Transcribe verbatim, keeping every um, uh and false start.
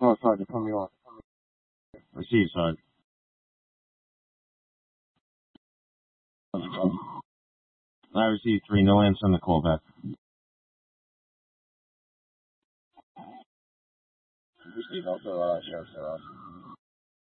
Oh, sorry, to cut me off. Receive, Sarge. I received three. No answer on the call back. Receive also, uh, Sheriff Sarah.